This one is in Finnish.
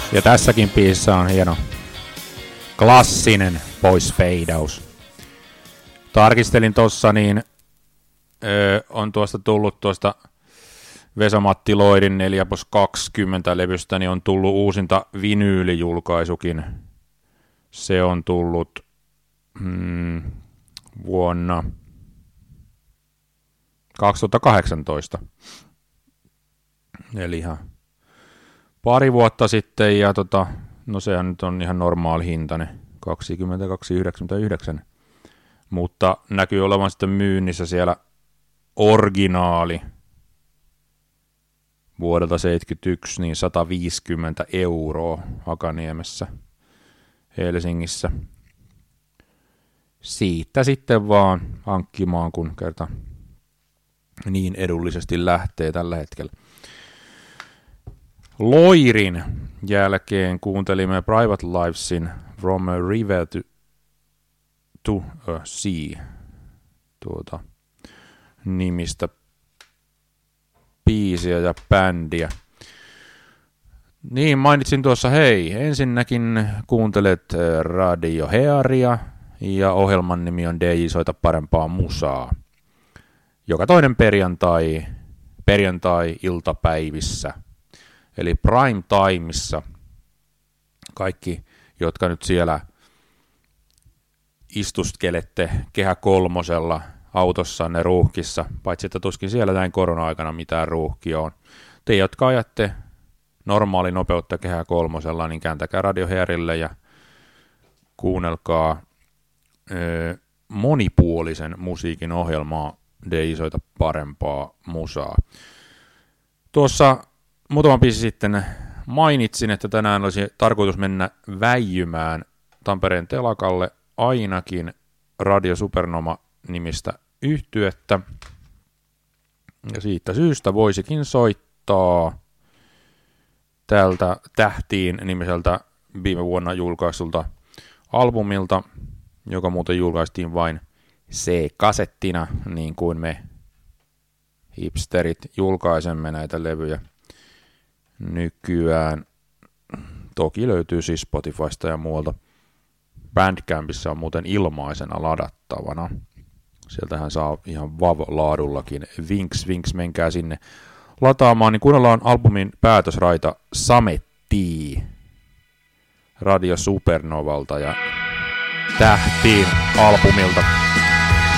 Ja tässäkin biisissä on hieno klassinen poisfeidaus. Tarkistelin tossa, niin on tuosta tullut tuosta Vesa-Matti Loirin 4+20 levystä, niin on tullut uusinta vinyylijulkaisukin. Se on tullut vuonna 2018. Eli ihan pari vuotta sitten, ja no sehän nyt on ihan normaali hintainen, 22,99. Mutta näkyy olevan sitten myynnissä siellä originaali vuodelta 1971, niin 150 € Hakaniemessä Helsingissä. Siitä sitten vaan hankkimaan, kun kerta niin edullisesti lähtee tällä hetkellä. Loirin jälkeen kuuntelimme Private Livesin From a River to a Sea nimistä biisiä ja bändiä. Niin, mainitsin tuossa, hei, ensinnäkin kuuntelet Radio Hearia ja ohjelman nimi on DJ Soita parempaa musaa. Joka toinen perjantai-iltapäivissä, eli prime timeissa. Kaikki, jotka nyt siellä istuskelette Kehä Kolmosella autossanne ruuhkissa, paitsi että tuskin siellä näin korona-aikana mitään ruuhkia on. Te, jotka ajatte normaali nopeutta Kehä Kolmosella, niin kääntäkää Radio Hearille ja kuunnelkaa monipuolisen musiikin ohjelmaa DJ Soita parempaa musaa. Tuossa muutama biisi sitten mainitsin, että tänään olisi tarkoitus mennä väijymään Tampereen telakalle ainakin Radio Supernova-nimistä yhtyettä. Ja siitä syystä voisikin soittaa tältä Tähtiin nimiseltä viime vuonna julkaisulta albumilta, joka muuten julkaistiin vain C-kasettina, niin kuin me hipsterit julkaisemme näitä levyjä nykyään. Toki löytyy siis Spotifysta ja muualta. Bandcampissa on muuten ilmaisena ladattavana. Sieltähän saa ihan VAV-laadullakin. Vinks, menkää sinne lataamaan. Niin kuunnellaan albumin päätösraita Samettii Radio Supernovalta ja Tähtiin albumilta.